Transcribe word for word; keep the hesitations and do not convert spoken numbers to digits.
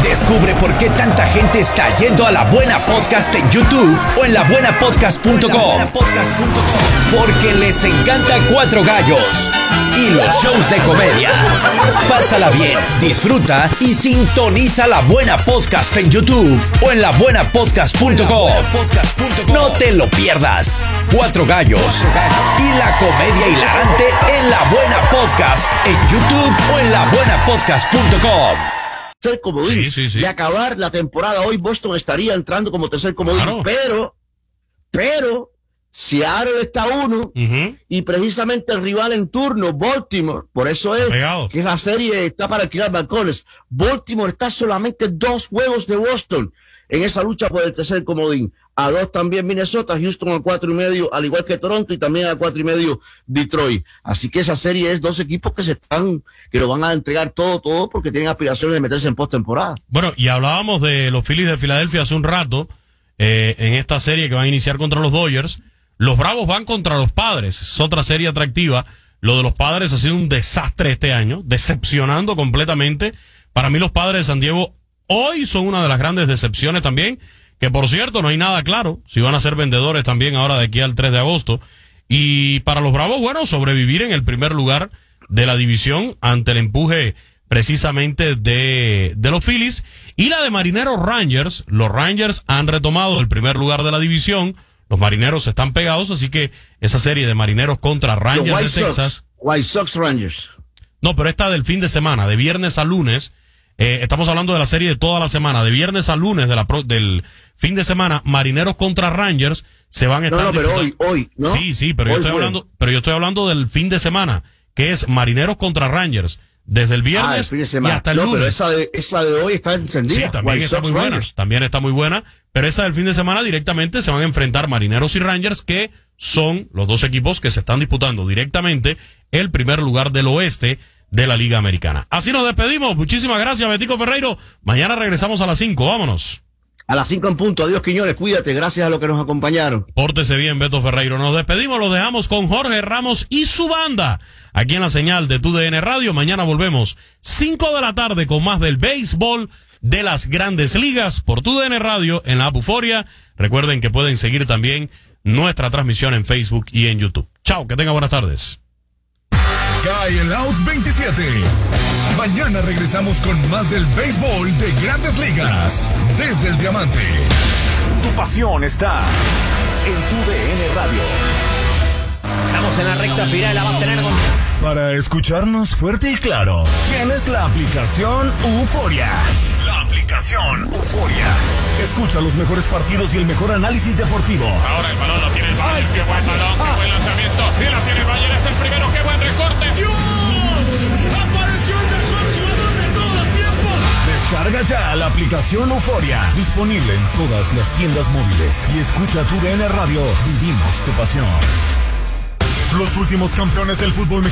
Descubre por qué tanta gente está yendo a La Buena Podcast en YouTube o en la buena podcast punto com. Porque les encanta Cuatro Gallos y los shows de comedia. Pásala bien, disfruta y sintoniza La Buena Podcast en YouTube o en la buena podcast punto com. No te lo pierdas. Cuatro Gallos y la comedia hilarante en La Buena Podcast en YouTube o en la buena podcast punto com. Tercer comodín. Sí, sí, sí. De acabar la temporada hoy, Boston estaría entrando como tercer comodín. Claro. Pero, pero, Seattle está uno Uh-huh. y precisamente el rival en turno, Baltimore, por eso es Pegado. que esa serie está para alquilar balcones. Baltimore está solamente dos juegos de Boston en esa lucha por el tercer comodín. A dos también Minnesota, Houston a cuatro y medio, al igual que Toronto, y también a cuatro y medio Detroit. Así que esa serie es dos equipos que se están, que lo van a entregar todo, todo, porque tienen aspiraciones de meterse en postemporada. Bueno, y hablábamos de los Phillies de Filadelfia hace un rato, eh, en esta serie que van a iniciar contra los Dodgers. Los Bravos van contra los Padres, es otra serie atractiva. Lo de los Padres ha sido un desastre este año, decepcionando completamente. Para mí los Padres de San Diego hoy son una de las grandes decepciones también, que por cierto no hay nada claro si van a ser vendedores también ahora de aquí al tres de agosto. Y para los Bravos, bueno, sobrevivir en el primer lugar de la división ante el empuje precisamente de, de los Phillies. Y la de Marineros Rangers, los Rangers han retomado el primer lugar de la división. Los Marineros están pegados, así que esa serie de Marineros contra Rangers Los de White Texas. Sox, White Sox Rangers. No, pero esta del fin de semana, de viernes a lunes. Eh, estamos hablando de la serie de toda la semana, de viernes a lunes de la pro, del fin de semana. Marineros contra Rangers se van a estar. No, no, pero hoy, disputando. hoy, ¿no? Sí, sí, pero yo Hoy estoy fue. hablando, pero yo estoy hablando del fin de semana, que es Marineros contra Rangers, desde el Ah, el viernes fin de y semana. hasta el no, lunes. pero esa de, esa de hoy está encendida. Sí, también White está Sox muy buena, Rangers. también está muy buena, pero esa del fin de semana directamente se van a enfrentar Marineros y Rangers, que son los dos equipos que se están disputando directamente el primer lugar del oeste de la Liga Americana. Así nos despedimos, muchísimas gracias, Betico Ferreiro. Mañana regresamos a las cinco, vámonos. A las cinco en punto. Adiós, Quiñones, cuídate, gracias a los que nos acompañaron. Pórtese bien, Beto Ferreiro. Nos despedimos, los dejamos con Jorge Ramos y su banda, aquí en la señal de T U D N Radio. Mañana volvemos cinco de la tarde con más del béisbol de las Grandes Ligas por T U D N Radio en la app Euforia. Recuerden que pueden seguir también nuestra transmisión en Facebook y en YouTube. Chao, que tengan buenas tardes. Cae el Out veintisiete. Mañana regresamos con más del béisbol de Grandes Ligas desde el Diamante. Tu pasión está en Tu D N Radio. Estamos en la recta final, la va a tener con... Para escucharnos fuerte y claro, tienes la aplicación Euforia. La aplicación Euforia. Escucha los mejores partidos y el mejor análisis deportivo. Ahora el balón lo tiene el Bayern. Qué buen balón, qué buen lanzamiento. Y la tiene el Bayern, es el primero. Qué buen recorte. ¡Dios! ¡Apareció el mejor jugador de todos los tiempos! Descarga ya la aplicación Euforia. Disponible en todas las tiendas móviles. Y escucha Tu D N Radio. Vivimos tu pasión. Los últimos campeones del fútbol mexicano.